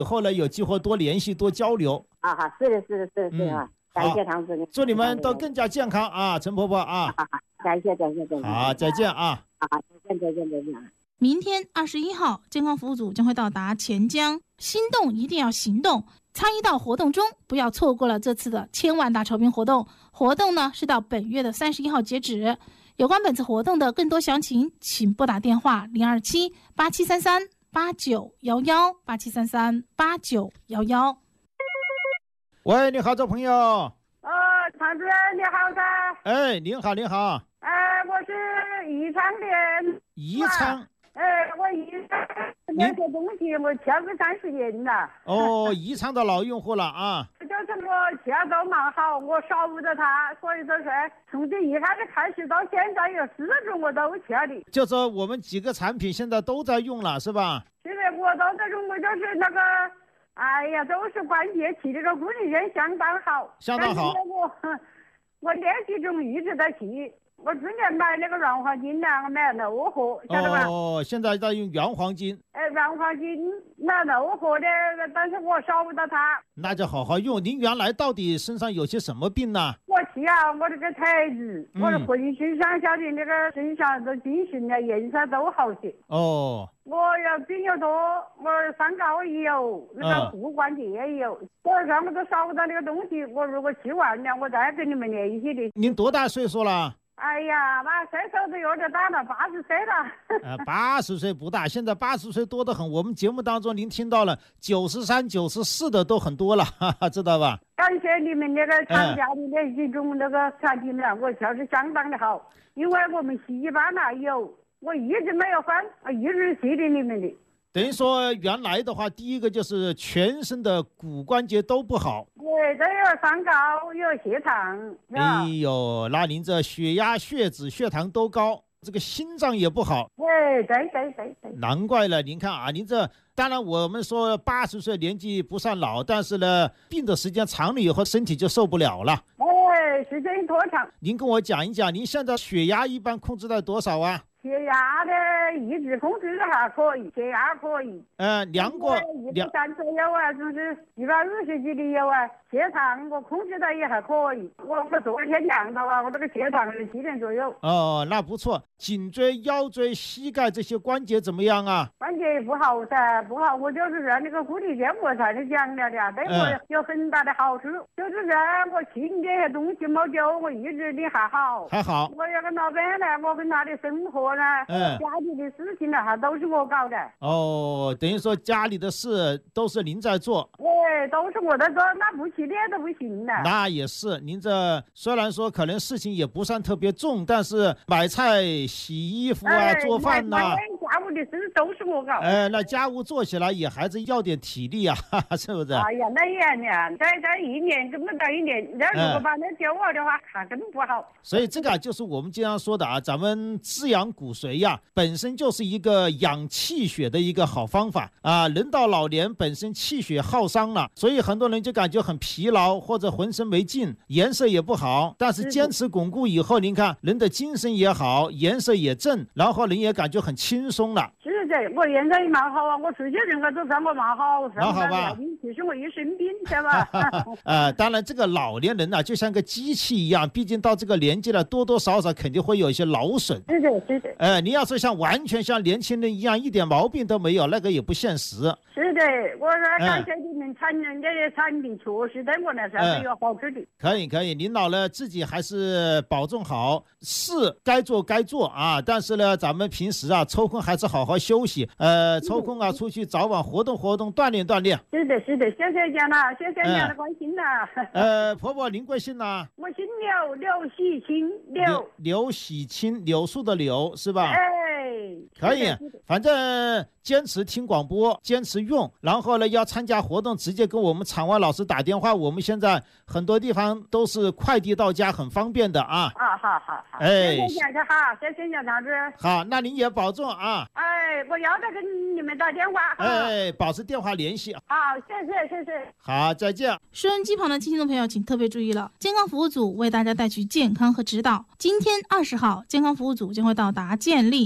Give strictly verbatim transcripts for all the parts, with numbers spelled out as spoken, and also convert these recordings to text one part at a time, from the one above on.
以后呢有机会多联系多交流。 啊好，是的是的是的是的、嗯、感谢唐子， 祝你们都更加健康啊，陈婆婆啊。 好好，感谢感谢感谢。 好，再见啊。 好，再见再见再见。 明天二十一号，健康服务组将会到达钱江，心动一定要行动，参与到活动中，不要错过了这次的千万大酬宾活动。活动呢是到本月的三十一号截止。有关本次活动的更多详情，请拨打电话零二七八七三三八九一一八七三三八九一一。 喂，你好，这朋友。 哦，唐主任你好噻。 哎，您好，您好。 哎，我是宜昌的。 宜昌。 哎，我宜昌那些东西我吃了三十年了。 哦，宜昌的老用户了啊。 就是我吃都蛮好，我少不得它，所以说是从这一开始开始到现在有四种我都吃的。 就说我们几个产品现在都在用了，是吧？ 现在我都在用，我就是那个，哎呀，都是关节器这个功能相当好， 相当好。 我我练习中一直在去。我之前买那个软黄金呢，我买了柔和，晓得吧？ 哦，现在在用原黄金。 哎，软黄金买柔和的，但是我少不得它。 那就好好用。您原来到底身上有些什么病呢？ 我去啊，我这个腿子，嗯、我的浑身上下的那个身上的精神啊，颜色都好些。 哦。 我有病又多，我三高也有，那个骨关节也有，我全部都少不得那个东西。我如果吃完了，我再跟你们联系的。 您多大岁数了？ 哎呀，那岁数都有点大了，八十岁了。 呃，八十岁不大，现在八十岁多得很。我们节目当中您听到了，九十三、九十四的都很多了，哈哈，知道吧？ 感谢你们那个厂家的那几种那个产品呢，我确实相当的好，因为我们西班牙有，我一直没有换，我一直系的你们的。 等于说原来的话，第一个就是全身的骨关节都不好， 对，这有三高，有血糖。 哎呦，那您这血压、血脂、血糖都高，这个心脏也不好。 对对对对对， 难怪了。您看啊，您这当然我们说八十岁年纪不算老，但是呢，病的时间长了以后，身体就受不了了。 哎，时间拖长。 您跟我讲一讲，您现在血压一般控制在多少啊？ 血压的一直控制还可以，血压可以。 呃，量过一百三左右啊，就是一百五十几的有啊。血糖我控制的也还可以，我我昨天量到啊，我这个血糖是七点左右。 哦，那不错。颈椎、腰椎、膝盖这些关节怎么样啊？ 关节不好噻，不好，我就是在那个固体健我才是讲了的，对我有很大的好处。嗯、就是说我吃这些东西没丢，我一直的还好。 还好。 我有个老板呢，我跟他的生活呢，嗯，家里的事情呢，还都是我搞的。 哦，等于说家里的事都是您在做。 对，都是我在做，那不去练都不行的。 那也是，您这虽然说可能事情也不算特别重，但是买菜、洗衣服啊、哎、做饭呐、啊， 家务的事都是我搞。 哎，那家务做起来也还是要点体力啊，哈哈，是不是？ 哎呀，那也呢，再再一年根本到一年，那如果把那丢我的话，还更不好。 所以这个就是我们经常说的啊，咱们滋养骨髓呀，本身就是一个养气血的一个好方法啊。人到老年本身气血耗伤了，所以很多人就感觉很疲劳或者浑身没劲，颜色也不好。但是坚持巩固以后，您看人的精神也好，颜色也正，然后人也感觉很轻松了。 是的，我颜色也蛮好啊，我出去人家都说我蛮好， 蛮好吧？ 其实我一生病，知道吧？ 呃，当然这个老年人呢、啊，就像个机器一样，毕竟到这个年纪了，多多少少肯定会有一些劳损。 是的，是的。 呃，你要说像完全像年轻人一样，一点毛病都没有，那个也不现实。 是的，我感谢你们产人这些产品，确实对我来说是有好处的。 可以，可以，您老了自己还是保重好，是该做该做啊。但是呢，咱们平时啊抽空还是好好休息，呃，抽空啊出去早晚活动活动，锻炼锻炼。 是的，是的，谢谢家了，谢谢家的关心了。 呃，婆婆您贵姓呢？ 我姓刘，刘喜清， 刘刘喜清，柳树的柳是吧？ 哎， 可以，反正坚持听广播，坚持用，然后呢要参加活动，直接跟我们场外老师打电话。我们现在很多地方都是快递到家，很方便的啊。 啊，好好好， 哎， 谢谢家好，谢谢家长子。 好，那您也保重啊。 哎，我要再跟你们打电话。 哎，保持电话联系。 好，谢谢谢谢。 好，再见。 收音机旁的听众朋友，请特别注意了，健康服务组为大家带去健康和指导。今天二十号，健康服务组将会到达建立，建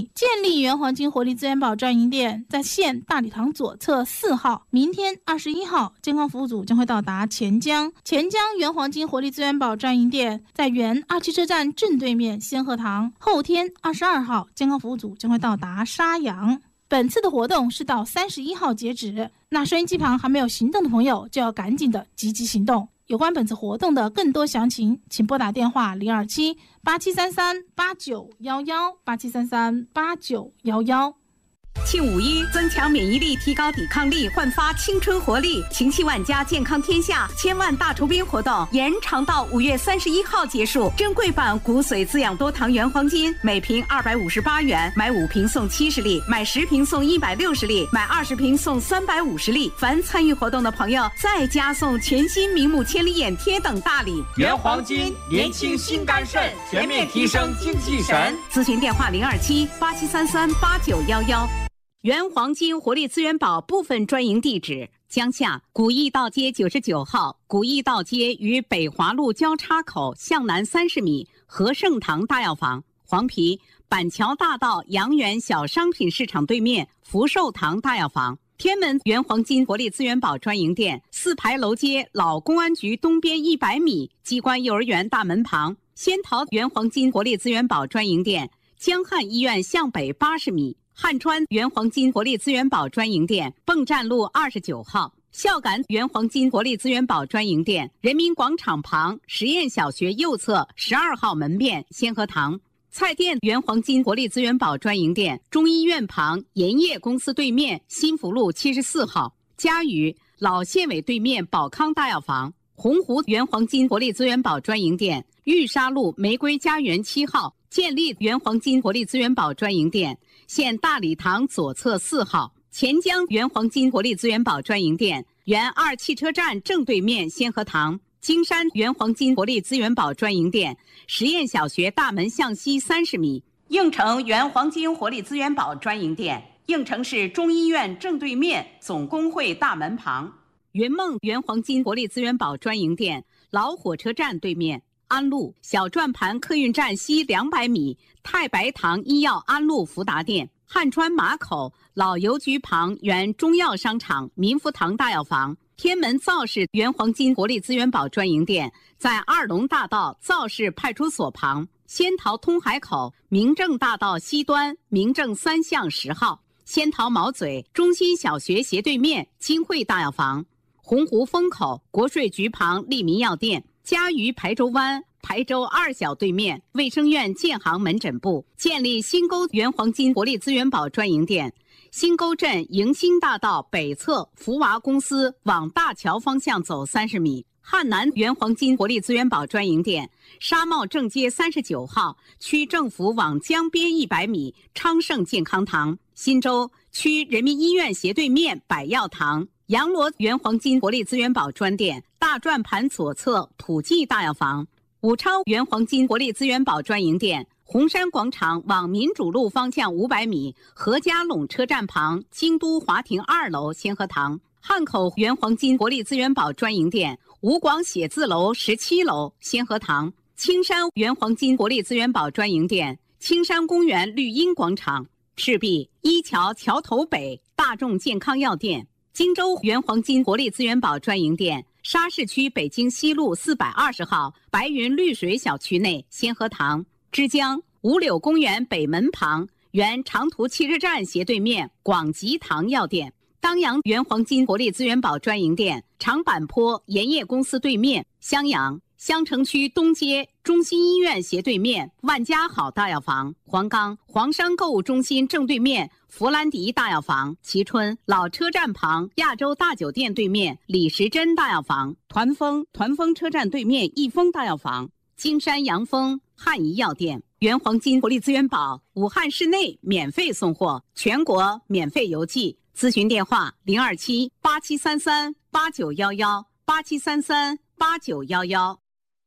利原黄金活力资源宝专营店在县大礼堂左侧四号，明天二十一号，健康服务组将会到达钱江。钱江原黄金活力资源宝专营店在原二汽车站正对面仙鹤堂。后天二十二号，健康服务组将会到达沙洋。本次的活动是到三十一号截止，那收音机旁还没有行动的朋友就要赶紧的积极行动。有关本次活动的更多详情，请拨打电话零二七八七三三八九一一八七三三八九一一。 庆五一，增强免疫力，提高抵抗力，焕发青春活力。情系万家，健康天下千万大酬宾活动延长到五月三十一号结束。珍贵版骨髓滋养多糖原黄金每瓶二百五十八元，买五瓶送七十粒，买十瓶送一百六十粒，买二十瓶送三百五十粒。凡参与活动的朋友，再加送全新明目千里眼贴等大礼。 原黄金，年轻心肝肾，全面提升精气神。 咨询电话零二七八七三三八九一一。原黄金活力资源宝部分专营地址：江夏古驿道街九十九号，古驿道街与北华路交叉口向南三十米，和盛堂大药房；黄陂板桥大道阳源小商品市场对面福寿堂大药房；天门原黄金活力资源宝专营店，四牌楼街老公安局东边一百米，机关幼儿园大门旁；仙桃原黄金活力资源宝专营店，江汉医院向北八十米。汉川原黄金活力资源宝专营店，蚌站路二十九号；孝感原黄金活力资源宝专营店，人民广场旁实验小学右侧十二号门面仙鹤堂；菜店原黄金活力资源宝专营店，中医院旁盐业公司对面新福路七十四号；嘉峪老县委对面宝康大药房；洪湖原黄金活力资源宝专营店，玉沙路玫瑰家园七号；建立原黄金活力资源宝专营店，现大礼堂左侧四号；钱江原黄金活力资源宝专营店，原二汽车站正对面仙鹤堂；金山原黄金活力资源宝专营店，实验小学大门向西三十米；应城原黄金活力资源宝专营店，应城市中医院正对面总工会大门旁；云梦原黄金活力资源宝专营店，老火车站对面；安路小转盘客运站西两百米，太白堂医药安路福达店；汉川马口老邮局旁原中药商场民福堂大药房；天门造市原黄金活力资源宝专营店，在二龙大道造市派出所旁；仙桃通海口明正大道西端明正三巷十号；仙桃毛嘴中心小学斜对面金汇大药房；洪湖风口国税局旁利民药店；嘉峪排州湾排州二小对面卫生院建行门诊部；建立新沟原黄金活力资源宝专营店，新沟镇迎新大道北侧福娃公司往大桥方向走三十米；汉南原黄金活力资源宝专营店，沙茂正街三十九号，区政府往江边一百米昌盛健康堂；新洲区人民医院斜对面百药堂；阳罗原黄金活力资源宝专店，大转盘左侧普济大药房；武昌原黄金活力资源宝专营店，红山广场往民主路方向五百米，何家垄车站旁京都华庭二楼仙鹤堂；汉口原黄金活力资源宝专营店，吴广写字楼十七楼仙鹤堂；青山原黄金活力资源宝专营店，青山公园绿荫广场；赤壁一桥桥头北大众健康药店；荆州原黄金活力资源宝专营店，沙市区北京西路四百二十号白云绿水小区内仙鹤堂；枝江五柳公园北门旁原长途汽车站斜对面广吉堂药店；当阳原黄金活力资源宝专营店，长坂坡盐业公司对面襄阳；襄城区东街中心医院斜对面万家好大药房；黄冈黄山购物中心正对面弗兰迪大药房；蕲春老车站旁亚洲大酒店对面李时珍大药房；团丰团丰车站对面益丰大药房；金山阳丰汉医药店。原黄金活力资源宝武汉市内免费送货，全国免费邮寄。咨询电话零二七八七三三八九幺幺八七三三八九幺幺。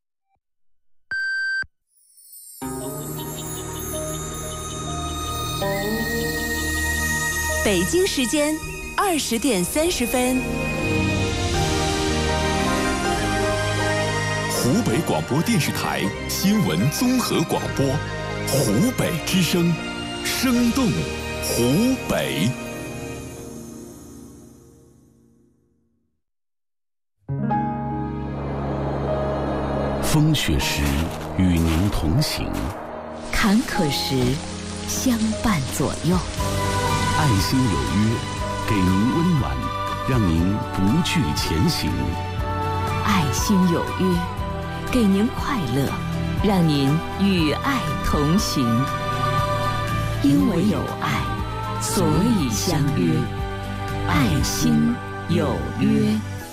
北京时间二十点三十分。 湖北广播电视台新闻综合广播，湖北之声。 生动湖北。风雪时与您同行， 坎坷时相伴左右。 爱心有约，给您温暖，让您不惧前行。 爱心有约，给您快乐，让您与爱同行。因为有爱，所以相约。爱心有约。